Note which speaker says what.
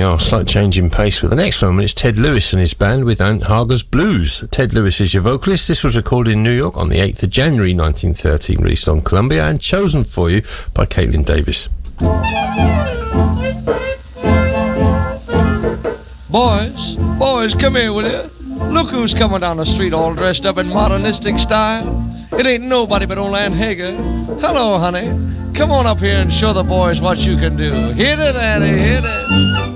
Speaker 1: they are. Slight change in pace with the next one. It's Ted Lewis and his band with Aunt Harga's Blues. Ted Lewis is your vocalist. This was recorded in New York on the 8th of January 1913, released on Columbia and chosen for you by Caitlin Davis.
Speaker 2: Boys, come here, will you? Look who's coming down the street all dressed up in modernistic style. It ain't nobody but old Aunt Hagar. Hello, honey. Come on up here and show the boys what you can do. Hit it, Annie, hit it.